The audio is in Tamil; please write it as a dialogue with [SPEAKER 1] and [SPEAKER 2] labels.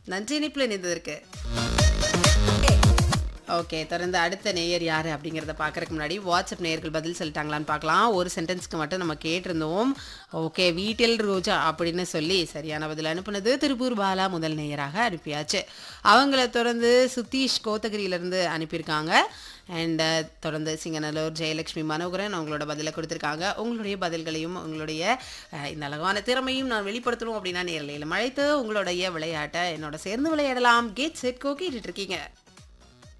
[SPEAKER 1] நன்றி இணைப்பில் இணைந்ததற்கு. ஓகே, தொடர்ந்து அடுத்த நேயர் யாரு அப்படிங்கிறத பார்க்கறதுக்கு முன்னாடி வாட்ஸ்அப் நேயர்கள் பதில் சொல்லிட்டாங்களான்னு பார்க்கலாம். ஒரு சென்டென்ஸ்க்கு மட்டும் நம்ம கேட்டிருந்தோம். ஓகே, வீட்டில் ரோஜா அப்படின்னு சொல்லி சரியான பதில் அனுப்புனது திருப்பூர் பாலா முதல் நேயராக அனுப்பியாச்சு. அவங்கள தொடர்ந்து சுதீஷ் கோத்தகிரியிலேருந்து அனுப்பியிருக்காங்க. அண்ட் தொடர்ந்து சிங்கநல்லூர் ஜெயலட்சுமி மனோகரன் அவங்களோட பதிலை கொடுத்துருக்காங்க. உங்களுடைய பதில்களையும் உங்களுடைய இந்த அழகான திறமையும் நான் வெளிப்படுத்தணும் அப்படின்னா நேரலையில் அழைத்து உங்களுடைய விளையாட்டை என்னோட சேர்ந்து விளையாடலாம். கேட் செட் கோ கேட்டுட்டு இருக்கீங்க.